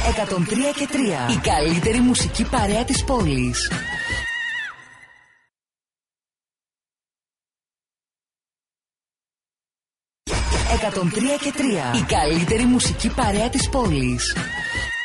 103 και 3. Η καλύτερη μουσική παρέα της πόλης. «103 και 3». Η καλύτερη μουσική παρέα της πόλης.